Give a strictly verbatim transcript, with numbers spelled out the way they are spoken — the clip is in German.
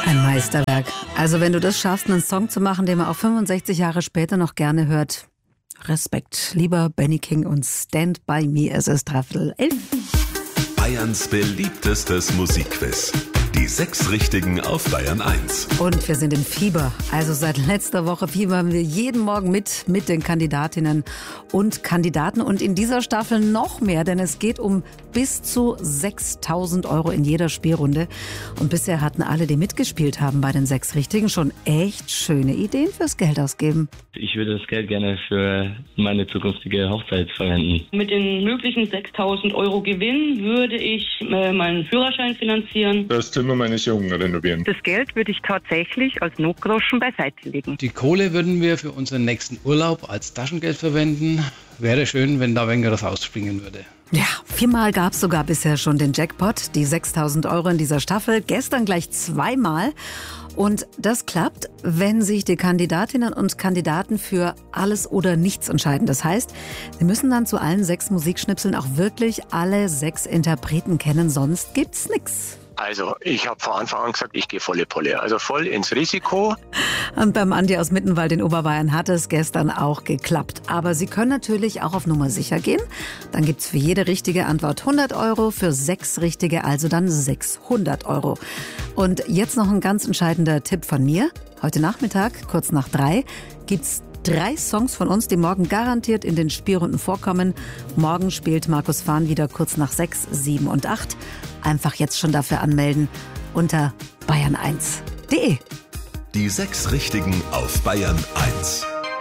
Ein Meisterwerk. Also wenn du das schaffst, einen Song zu machen, den man auch fünfundsechzig Jahre später noch gerne hört, Respekt. Lieber Benny King und Stand By Me. Es ist dreiviertel elf. Bayerns beliebtestes Musikquiz. Die sechs Richtigen auf Bayern eins. Und wir sind in Fieber. Also seit letzter Woche fiebern wir jeden Morgen mit, mit den Kandidatinnen und Kandidaten. Und in dieser Staffel noch mehr, denn es geht um bis zu sechstausend Euro in jeder Spielrunde. Und bisher hatten alle, die mitgespielt haben bei den sechs Richtigen, schon echt schöne Ideen fürs Geld ausgeben. Ich würde das Geld gerne für meine zukünftige Hochzeit verwenden. Mit den möglichen sechstausend Euro Gewinn würde ich äh, meinen Führerschein finanzieren. Das Zimmer meines Jungen renovieren. Das Geld würde ich tatsächlich als Notgroschen beiseite legen. Die Kohle würden wir für unseren nächsten Urlaub als Taschengeld verwenden. Wäre schön, wenn da weniger rausspringen würde. Ja, viermal gab es sogar bisher schon den Jackpot, die sechstausend Euro in dieser Staffel. Gestern gleich zweimal. Und das klappt, wenn sich die Kandidatinnen und Kandidaten für alles oder nichts entscheiden. Das heißt, sie müssen dann zu allen sechs Musikschnipseln auch wirklich alle sechs Interpreten kennen, sonst gibt's nix. Also, ich habe von Anfang an gesagt, ich gehe volle Pulle, also voll ins Risiko. Und beim Andi aus Mittenwald in Oberbayern hat es gestern auch geklappt. Aber Sie können natürlich auch auf Nummer sicher gehen. Dann gibt's für jede richtige Antwort hundert Euro, für sechs richtige also dann sechshundert Euro. Und jetzt noch ein ganz entscheidender Tipp von mir. Heute Nachmittag, kurz nach drei, gibt's drei Songs von uns, die morgen garantiert in den Spielrunden vorkommen. Morgen spielt Markus Fahn wieder kurz nach sechs, sieben und acht. Einfach jetzt schon dafür anmelden unter bayern eins punkt de. Die sechs Richtigen auf Bayern eins.